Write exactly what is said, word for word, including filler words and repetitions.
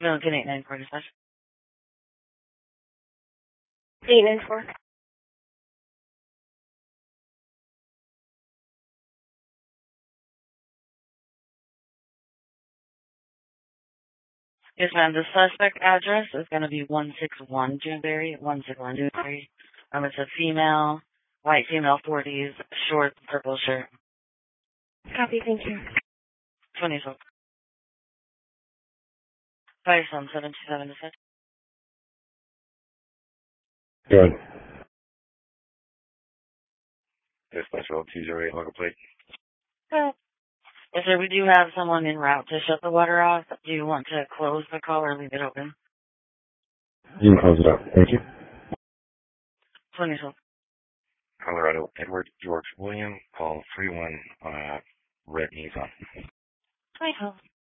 Milliken eight nine four dispatch. eight nine four. Yes, ma'am. The suspect address is going to be one six one Dewberry, one six one Dewberry. Um, it's a female, white female, forties, short, purple shirt. Copy, thank you. twenty twelve. five seven seven two seven dispatch. Good. Dispatch roll two zero eight, local plate. Okay. Yes, sir. We do have someone en route to shut the water off. Do you want to close the call or leave it open? You can close it up. Thank you. twenty twelve. Colorado Edward George William, call three one on uh, red Nissan. twenty twelve.